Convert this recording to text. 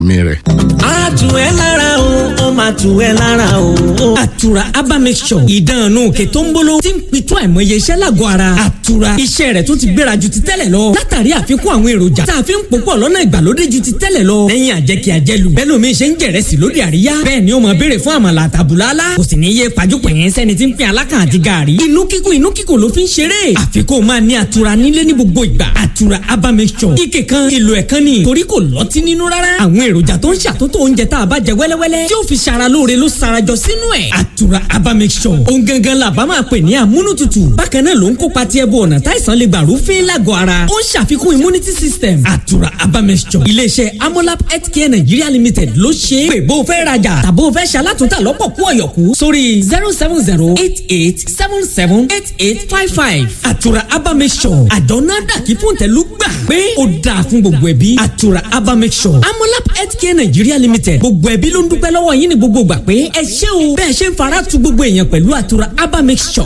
ẹ̀mí rẹ̀. a tù ẹ́ lára o ó máa tù ẹ́ lára o. àtura aba make sure ìdánù òkè tó ń bolo tí ń pitú àìmọye iṣẹ́ lágọ̀ọ́ ara. àtura iṣẹ́ rẹ̀ tó ti gbéra ju ti tẹ́lẹ̀ lọ látàrí àfikún àwọn èròjà tá a fi ń pòpọ̀ lọ́nà ìgbàlódé ju ti tẹ́lẹ̀ lọ. lẹ́yìn àjẹkí àjẹlù bẹ́ẹ̀ lómi ṣe ń jẹ̀rẹ̀sì lóde àríyá bẹ́ẹ̀ ni ó máa béèrè fún àmàlà àtàbùlálá kò sì ní yé pàjùpọ̀ yẹn sẹ́ni tí ń pín alákàn àti gààrí. inú kíkùn ló fi ń ṣeré àfikún máa ní àtura nílé ní gbogbo ìgbà. àtura aba make sure ike kan èlò ẹ̀kan ni torí kò lọ́tí nínú rárá. àwọn èròjà tó ń ṣàtúntò oúnjẹ tá a bá jẹ wẹ́lẹ́wẹ́lẹ́ tí ó fi ṣara lóore ló sarajọ sínú ẹ̀. àtura aba make sure ohun gangan la bá máa pè ní amúnútutù. bákan náà ló ń kópa tí ẹbú ọ̀nà táìsàn lè gbà rúfin lágọ̀ọ́ ara. ó ń ṣàfikún immunity system. àtura aba make sure iléeṣẹ́ amolab healthcare nigeria limited ló ṣe é. pè bó o fẹ́ rajà tàbó o fẹ́ ṣalátúntà lọ́pọ̀ kú ọ̀yọ̀kú sórí 07088778855. àtura aba make sure àjọ náà dàkí fún tẹ̀lú gbà pé ó dáa fún gbogbo ẹbí. àtura aba make sure amolab healthcare nigeria limited gbogbo ẹbí ló ń dúpẹ́ lọ́wọ́ yín ní gbogbo gbà pé ẹ ṣé o bẹ́ẹ̀ ṣe ń fara tu gbogbo èèyàn pẹ̀lú àtura aba make sure.